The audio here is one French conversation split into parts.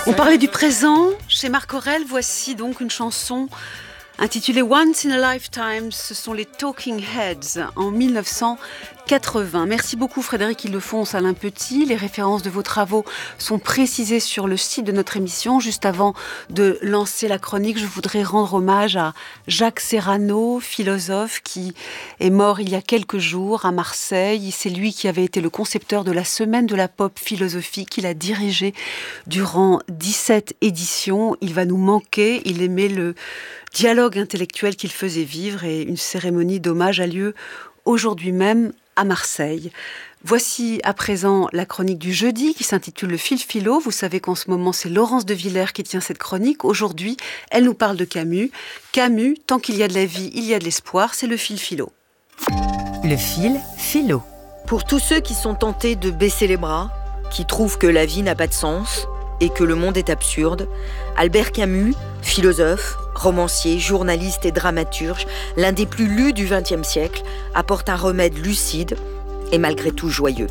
On parlait du présent. Chez Marc Aurèle, voici donc une chanson intitulée Once in a Lifetime. Ce sont les Talking Heads en 1980. Merci beaucoup Frédéric Ildefonse, Alain Petit. Les références de vos travaux sont précisées sur le site de notre émission. Juste avant de lancer la chronique, je voudrais rendre hommage à Jacques Serrano, philosophe qui est mort il y a quelques jours à Marseille. C'est lui qui avait été le concepteur de la Semaine de la Pop Philosophie qu'il a dirigée durant 17 éditions. Il va nous manquer. Il aimait le dialogue intellectuel qu'il faisait vivre et une cérémonie d'hommage a lieu aujourd'hui même à Marseille. Voici à présent la chronique du jeudi qui s'intitule Le Fil Philo. Vous savez qu'en ce moment c'est Laurence de Villers qui tient cette chronique. Aujourd'hui, elle nous parle de Camus. Camus, tant qu'il y a de la vie, il y a de l'espoir, c'est le Fil Philo. Le Fil Philo. Pour tous ceux qui sont tentés de baisser les bras, qui trouvent que la vie n'a pas de sens et que le monde est absurde, Albert Camus, philosophe, romancier, journaliste et dramaturge, l'un des plus lus du XXe siècle, apporte un remède lucide et malgré tout joyeux.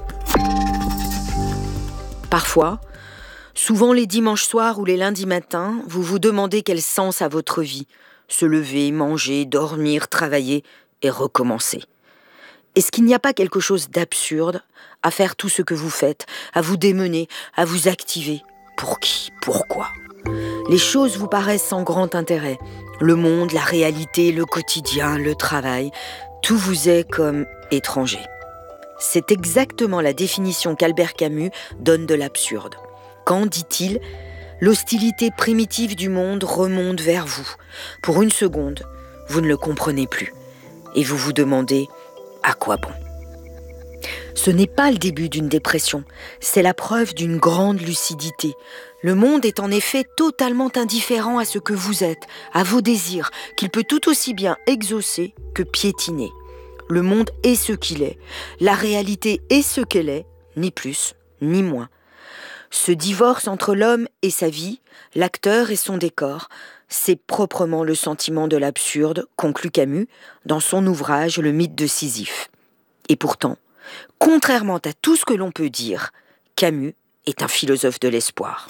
Parfois, souvent les dimanches soirs ou les lundis matins, vous vous demandez quel sens a votre vie. Se lever, manger, dormir, travailler et recommencer. Est-ce qu'il n'y a pas quelque chose d'absurde à faire tout ce que vous faites, à vous démener, à vous activer ? Pour qui ? Pourquoi ? Les choses vous paraissent sans grand intérêt. Le monde, la réalité, le quotidien, le travail, tout vous est comme étranger. C'est exactement la définition qu'Albert Camus donne de l'absurde. Quand, dit-il, l'hostilité primitive du monde remonte vers vous. Pour une seconde, vous ne le comprenez plus. Et vous vous demandez à quoi bon ? Ce n'est pas le début d'une dépression, c'est la preuve d'une grande lucidité. Le monde est en effet totalement indifférent à ce que vous êtes, à vos désirs, qu'il peut tout aussi bien exaucer que piétiner. Le monde est ce qu'il est, la réalité est ce qu'elle est, ni plus, ni moins. Ce divorce entre l'homme et sa vie, l'acteur et son décor, c'est proprement le sentiment de l'absurde, conclut Camus, dans son ouvrage Le mythe de Sisyphe. Et pourtant, contrairement à tout ce que l'on peut dire, Camus est un philosophe de l'espoir.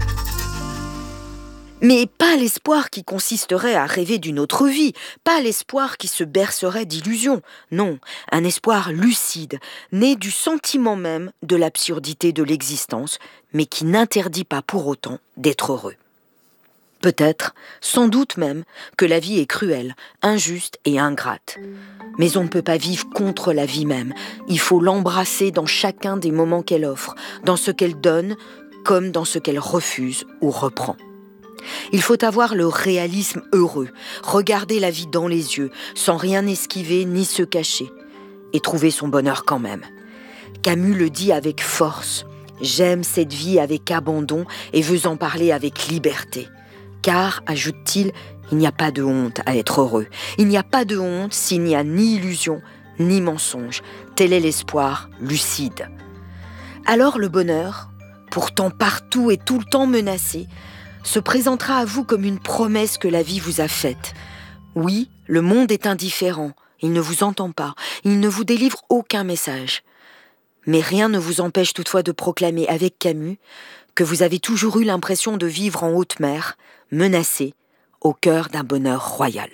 Mais pas l'espoir qui consisterait à rêver d'une autre vie, pas l'espoir qui se bercerait d'illusions. Non, un espoir lucide, né du sentiment même de l'absurdité de l'existence, mais qui n'interdit pas pour autant d'être heureux. Peut-être, sans doute même, que la vie est cruelle, injuste et ingrate. Mais on ne peut pas vivre contre la vie même. Il faut l'embrasser dans chacun des moments qu'elle offre, dans ce qu'elle donne, comme dans ce qu'elle refuse ou reprend. Il faut avoir le réalisme heureux, regarder la vie dans les yeux, sans rien esquiver ni se cacher, et trouver son bonheur quand même. Camus le dit avec force. J'aime cette vie avec abandon et veux en parler avec liberté. Car, ajoute-t-il, il n'y a pas de honte à être heureux. Il n'y a pas de honte s'il n'y a ni illusion, ni mensonge. Tel est l'espoir lucide. Alors le bonheur, pourtant partout et tout le temps menacé, se présentera à vous comme une promesse que la vie vous a faite. Oui, le monde est indifférent, il ne vous entend pas, il ne vous délivre aucun message. Mais rien ne vous empêche toutefois de proclamer avec Camus que vous avez toujours eu l'impression de vivre en haute mer, menacé, au cœur d'un bonheur royal.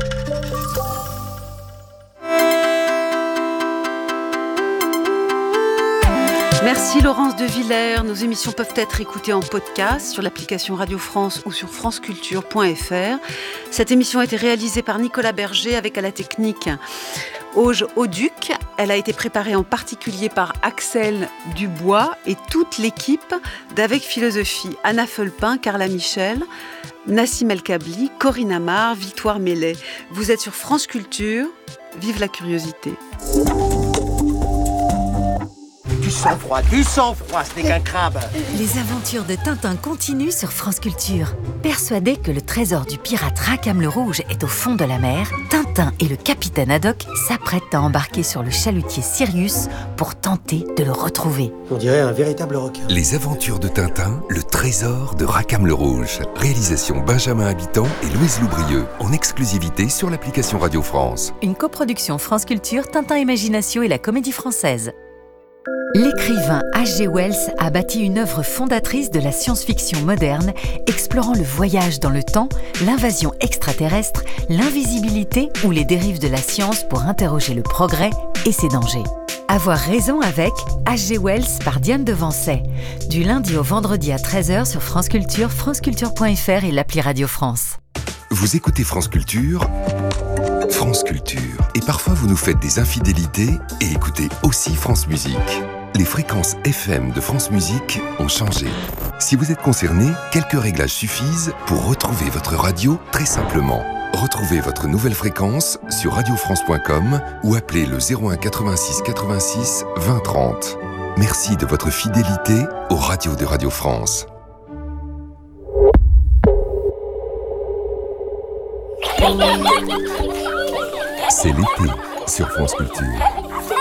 Merci Laurence de Villers. Nos émissions peuvent être écoutées en podcast sur l'application Radio France ou sur franceculture.fr. Cette émission a été réalisée par Nicolas Berger avec à la technique Auge Auduc. Elle a été préparée en particulier par Axel Dubois et toute l'équipe d'Avec Philosophie. Anna Felpin, Carla Michel, Nassim El Kabli, Corinne Amar, Victoire Mellet. Vous êtes sur France Culture. Vive la curiosité. Du sang-froid, ce n'est qu'un crabe. Les aventures de Tintin continuent sur France Culture. Persuadé que le trésor du pirate Rackham le Rouge est au fond de la mer, Tintin et le capitaine Haddock s'apprêtent à embarquer sur le chalutier Sirius pour tenter de le retrouver. On dirait un véritable requin. Les aventures de Tintin, le trésor de Rackham le Rouge. Réalisation Benjamin Habitant et Louise Loubrieux, en exclusivité sur l'application Radio France. Une coproduction France Culture, Tintin Imagination et la Comédie Française. L'écrivain H.G. Wells a bâti une œuvre fondatrice de la science-fiction moderne, explorant le voyage dans le temps, l'invasion extraterrestre, l'invisibilité ou les dérives de la science pour interroger le progrès et ses dangers. Avoir raison avec H.G. Wells par Diane Devancey. Du lundi au vendredi à 13h sur France Culture, franceculture.fr et l'appli Radio France. Vous écoutez France Culture, France Culture. Et parfois vous nous faites des infidélités et écoutez aussi France Musique. Les fréquences FM de France Musique ont changé. Si vous êtes concerné, quelques réglages suffisent pour retrouver votre radio très simplement. Retrouvez votre nouvelle fréquence sur radiofrance.com ou appelez le 01 86 86 20 30. Merci de votre fidélité aux radios de Radio France. C'est l'été sur France Culture.